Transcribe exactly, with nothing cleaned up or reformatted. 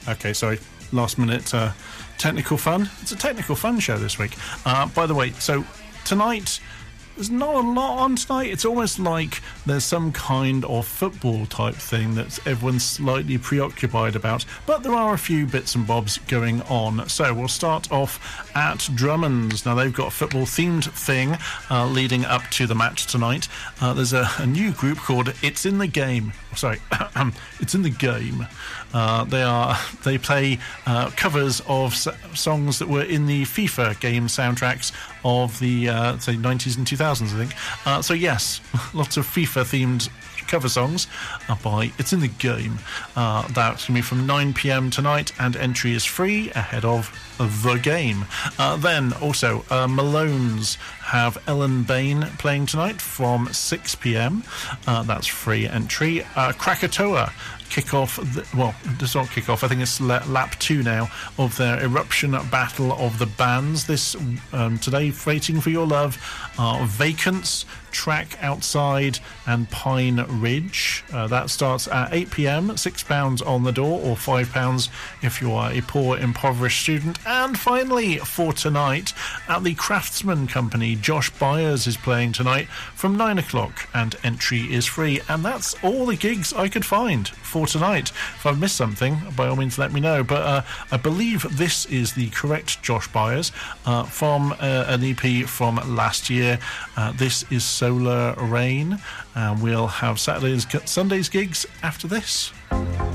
Okay, sorry. Last minute uh, technical fun. It's a technical fun show this week. Uh, by the way, so tonight, there's not a lot on tonight. It's almost like there's some kind of football type thing that everyone's slightly preoccupied about. But there are a few bits and bobs going on. So we'll start off at Drummond's. Now, they've got a football-themed thing uh, leading up to the match tonight. Uh, there's a, a new group called It's in the Game. Sorry, It's in the Game. Uh, they are they play uh, covers of s- songs that were in the FIFA game soundtracks of the uh, say nineties and two thousands, I think. Uh, so yes, lots of FIFA-themed cover songs uh, by It's in the Game. Uh, that's going to be from nine p.m. tonight, and entry is free ahead of the game. Uh, then also uh, Malone's have Ellen Bain playing tonight from six p.m. Uh, that's free entry. Uh, Krakatoa kick off, the, well, it's not kick off, I think it's lap two now of their Eruption Battle of the Bands. This um, today, Waiting for Your Love, are Vacants, Track Outside, and Pine Ridge. Uh, that starts at eight p.m, six pounds on the door, or five pounds if you are a poor, impoverished student. And finally, for tonight, at the Craftsman Company, Josh Byers is playing tonight from nine o'clock, and entry is free. And that's all the gigs I could find for tonight. If I've missed something, by all means let me know. But uh, I believe this is the correct Josh Byers uh, from uh, an E P from last year. Uh, this is Solar Rain, and we'll have Saturdays, Sundays gigs after this.